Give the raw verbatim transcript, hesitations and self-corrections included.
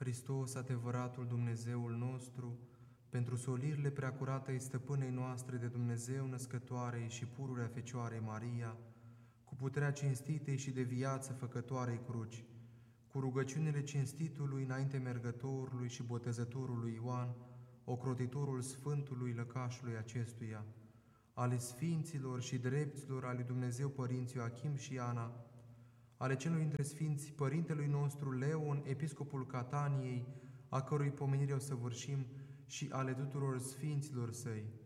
Hristos, adevăratul Dumnezeul nostru, pentru solirile preacuratei stăpânei noastre de Dumnezeu născătoarei și pururea Fecioarei Maria, cu puterea cinstitei și de viață făcătoarei cruci, cu rugăciunile cinstitului înainte mergătorului și botezătorului Ioan, ocrotitorul Sfântului lăcașului acestuia, ale Sfinților și drepților ale Dumnezeu Părinții Ioachim și Ana, ale celor dintre Sfinți Părintelui nostru Leon, Episcopul Cataniei, a cărui pomenire o săvârșim, și ale tuturor Sfinților Săi,